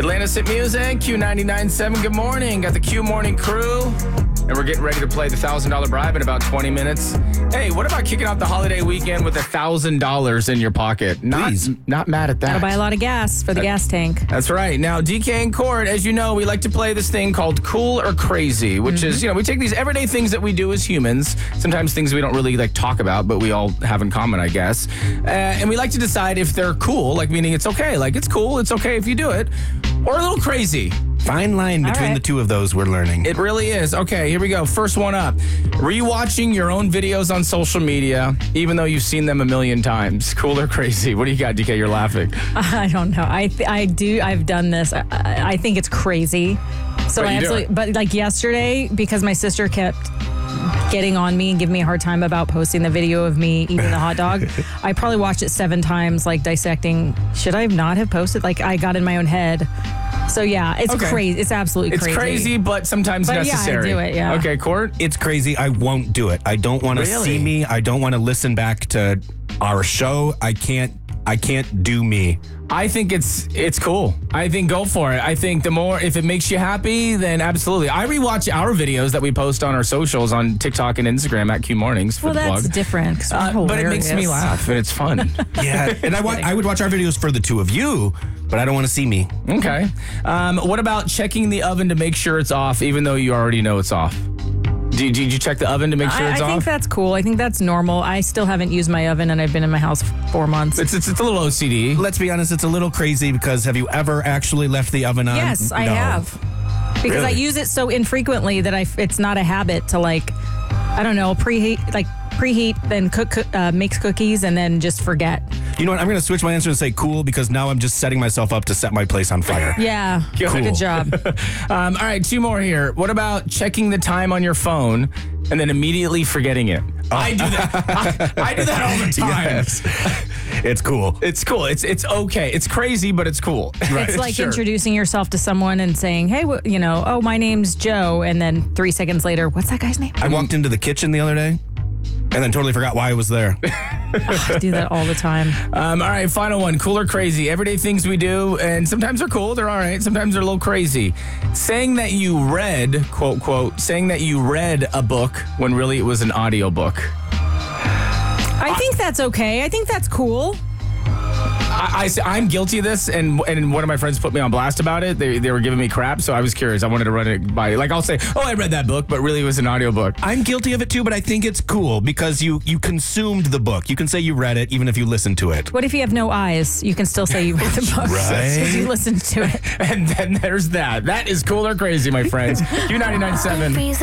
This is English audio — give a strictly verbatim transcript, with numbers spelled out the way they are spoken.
Atlanta's Hit Music, Q ninety-nine point seven. Good morning. Got the Q Morning Crew. And we're getting ready to play the one thousand dollars bribe in about twenty minutes. Hey, what about kicking out the holiday weekend with one thousand dollars in your pocket? Not, Please. Not mad at that. Gotta buy a lot of gas for the gas tank. That's right. Now, D K and Court, as you know, we like to play this thing called Cool or Crazy, which mm-hmm. is, you know, we take these everyday things that we do as humans, sometimes things we don't really like talk about, but we all have in common, I guess. Uh, and we like to decide if they're cool, like meaning it's okay. Like, it's cool, it's okay if you do it, or a little crazy. Fine line between right. the two of those we're learning. It really is. Okay, here we go. First one up. Rewatching your own videos on social media, even though you've seen them a million times. Cool or crazy? What do you got, D K? You're laughing. I don't know. I th- I do. I've done this. I, I think it's crazy. So But I you do absolutely. it. But like yesterday, because my sister kept getting on me and giving me a hard time about posting the video of me eating the hot dog, I probably watched it seven times, like dissecting. Should I not have posted? Like I got in my own head. So yeah, it's Okay. crazy. It's absolutely It's crazy. crazy, but sometimes But yeah, I necessary. do it, yeah. Okay, Court? It's crazy. I won't do it. I don't want to Really? see me. I don't want to listen back to our show. I can't. I can't do me. I think it's it's cool. I think go for it. I think the more, if it makes you happy, then absolutely. I rewatch our videos that we post on our socials on TikTok and Instagram at Q Mornings for Well, the that's plug. different. 'Cause we're Uh, but it makes me hilarious. laugh and it's fun. Yeah, and I, wa- I would watch our videos for the two of you, but I don't want to see me. Okay. Um, what about checking the oven to make sure it's off, even though you already know it's off? Did, did you check the oven to make sure I, it's I think off? that's cool. I think that's normal. I still haven't used my oven, and I've been in my house four months. It's, it's, it's a little O C D. Let's be honest, it's a little crazy because have you ever actually left the oven on? Yes, I No. have. Because I Really? use it so infrequently that I, it's not a habit to like, I don't know, preheat, like preheat, then cook, uh, makes cookies, and then just forget. You know what? I'm going to switch my answer and say cool because now I'm just setting myself up to set my place on fire. Yeah, Cool. good job. Um, all right, two more here. What about checking the time on your phone and then immediately forgetting it? I do that. I, I do that all the time. Yes. It's cool. It's cool. It's it's okay. It's crazy, but it's cool. It's like Sure. introducing yourself to someone and saying, hey, wh- you know, oh, my name's Joe. And then three seconds later, what's that guy's name? I walked into the kitchen the other day and then totally forgot why I was there. I do that all the time. Um, all right, final one. Cool or crazy? Everyday things we do, and sometimes they're cool. They're all right. Sometimes they're a little crazy. Saying that you read, quote, quote, saying that you read a book when really it was an audiobook. I think that's okay. I think that's cool. I, I, am guilty of this, and and one of my friends put me on blast about it. They, they were giving me crap, so I was curious. I wanted to run it by, like, I'll say, oh, I read that book, but really it was an audiobook. I'm guilty of it too, but I think it's cool because you you consumed the book. You can say you read it even if you listened to it. What if you have no eyes? You can still say you read the book Right. because you listened to it. And then there's that. That is cool or crazy, my friends. Q ninety-nine point seven.